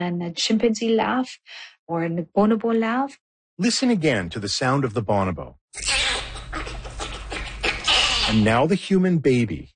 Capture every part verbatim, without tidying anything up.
and a chimpanzee laugh or a bonobo laugh. Listen again to the sound of the bonobo. And now the human baby.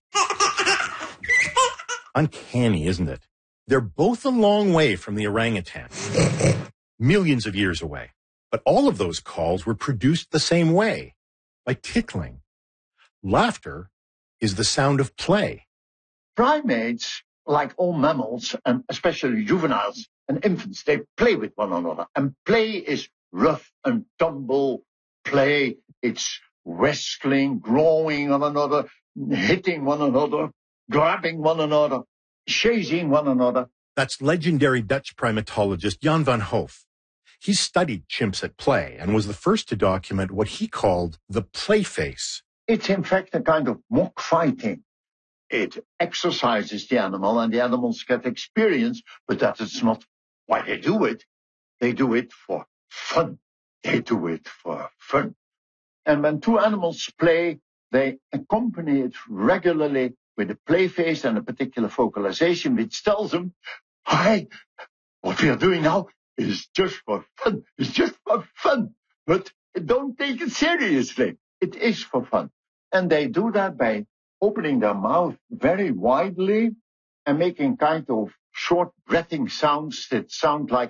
Uncanny, isn't it? They're both a long way from the orangutan. Millions of years away. But all of those calls were produced the same way, by tickling. Laughter is the sound of play. Primates, like all mammals, and especially juveniles and infants, they play with one another. And play is rough and tumble play. It's wrestling, growing on another, hitting one another, grabbing one another, chasing one another. That's legendary Dutch primatologist Jan van Hoof. He studied chimps at play and was the first to document what he called the play face. It's in fact a kind of mock fighting. It exercises the animal and the animals get experience, but that is not why they do it. They do it for fun. They do it for fun. And when two animals play, they accompany it regularly with a play face and a particular vocalization which tells them, hi, what we are doing now is just for fun. It's just for fun. But don't take it seriously. It is for fun. And they do that by opening their mouth very widely and making kind of short breathing sounds that sound like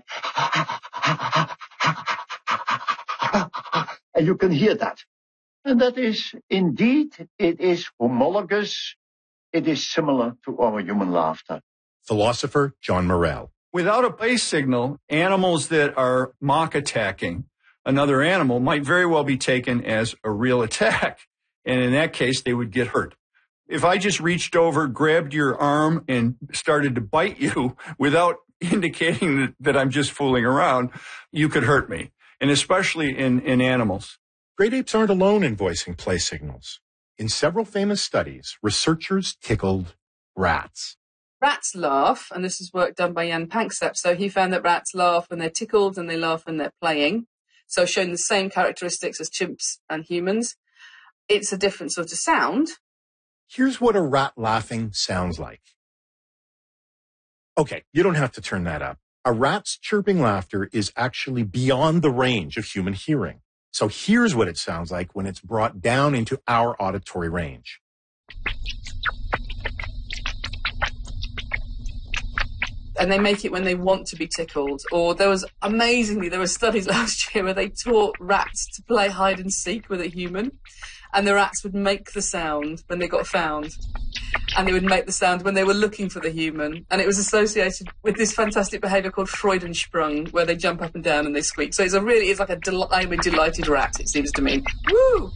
and you can hear that. And that is indeed, it is homologous. It is similar to our human laughter. Philosopher John Morell. Without a play signal, animals that are mock attacking another animal might very well be taken as a real attack. And in that case, they would get hurt. If I just reached over, grabbed your arm, and started to bite you without indicating that, that I'm just fooling around, you could hurt me, and especially in, in animals. Great apes aren't alone in voicing play signals. In several famous studies, researchers tickled rats. Rats laugh, and this is work done by Jan Panksepp. So he found that rats laugh when they're tickled and they laugh when they're playing. So showing the same characteristics as chimps and humans. It's a different sort of sound. Here's what a rat laughing sounds like. Okay, you don't have to turn that up. A rat's chirping laughter is actually beyond the range of human hearing. So here's what it sounds like when it's brought down into our auditory range. And they make it when they want to be tickled. Or there was, amazingly, there were studies last year where they taught rats to play hide and seek with a human. And the rats would make the sound when they got found. And they would make the sound when they were looking for the human. And it was associated with this fantastic behaviour called Freudensprung, where they jump up and down and they squeak. So it's a really, it's like a del- I'm a delighted rat, it seems to me. Woo!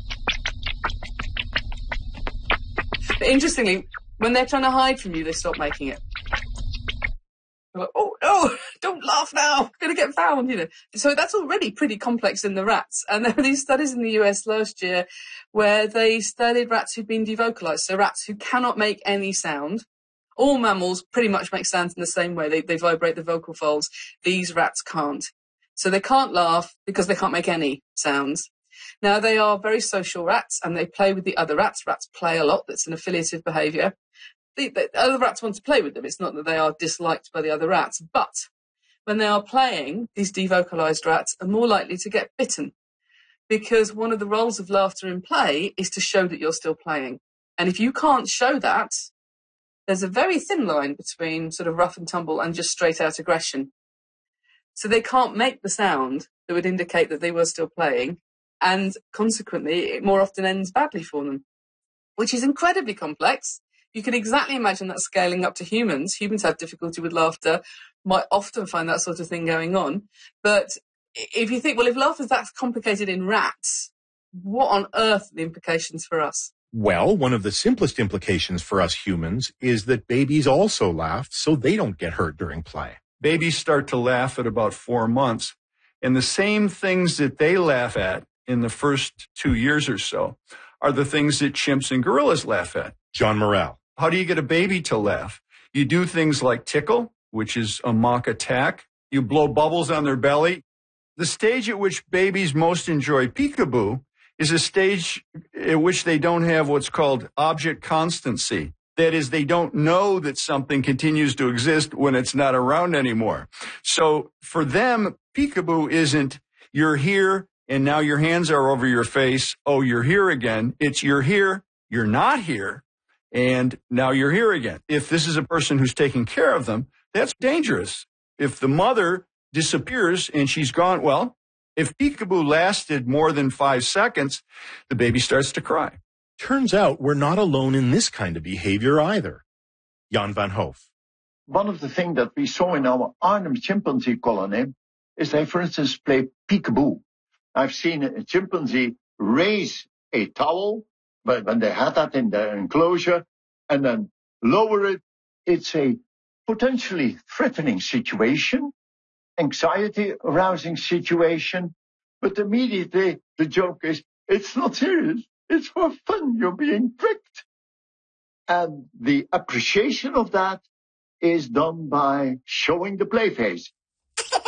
But interestingly, when they're trying to hide from you, they stop making it. They're like, oh no, don't laugh now, I'm going to get found, you know. So that's already pretty complex in the rats. And there were these studies in the U S last year where they studied rats who've been devocalized, so rats who cannot make any sound. All mammals pretty much make sounds in the same way. They, they vibrate the vocal folds. These rats can't. So they can't laugh because they can't make any sounds. Now, they are very social rats and they play with the other rats. Rats play a lot. That's an affiliative behavior. The, the other rats want to play with them. It's not that they are disliked by the other rats. But when they are playing, these devocalized rats are more likely to get bitten because one of the roles of laughter in play is to show that you're still playing. And if you can't show that, there's a very thin line between sort of rough and tumble and just straight out aggression. So they can't make the sound that would indicate that they were still playing. And consequently, it more often ends badly for them, which is incredibly complex. You can exactly imagine that scaling up to humans. Humans have difficulty with laughter, might often find that sort of thing going on. But if you think, well, if laughter is that complicated in rats, what on earth are the implications for us? Well, one of the simplest implications for us humans is that babies also laugh so they don't get hurt during play. Babies start to laugh at about four months. And the same things that they laugh at in the first two years or so are the things that chimps and gorillas laugh at. John Morell. How do you get a baby to laugh? You do things like tickle, which is a mock attack. You blow bubbles on their belly. The stage at which babies most enjoy peekaboo is a stage at which they don't have what's called object constancy. That is, they don't know that something continues to exist when it's not around anymore. So for them, peekaboo isn't you're here and now your hands are over your face. Oh, you're here again. It's you're here, you're not here, and now you're here again. If this is a person who's taking care of them, that's dangerous. If the mother disappears and she's gone, well, if peekaboo lasted more than five seconds, the baby starts to cry. Turns out we're not alone in this kind of behavior either. Jan van Hoof. One of the things that we saw in our Arnhem chimpanzee colony is they, for instance, play peekaboo. I've seen a chimpanzee raise a towel, but when they had that in their enclosure, and then lower it. It's a potentially threatening situation, anxiety-arousing situation, but immediately the joke is, it's not serious. It's for fun. You're being tricked. And the appreciation of that is done by showing the play face.